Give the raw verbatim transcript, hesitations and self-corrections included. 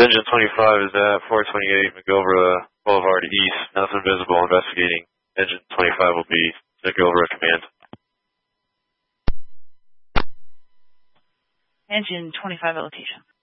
Engine twenty-five is at four twenty-eight McGilvra Boulevard East. Nothing visible. Investigating. Engine twenty-five will be McGilvra Command. Engine twenty-five at location.